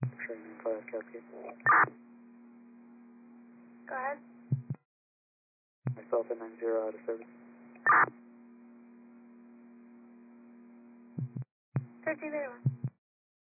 Sure, 95 Cascade. Go ahead. Myself at 90 out of service. 1381.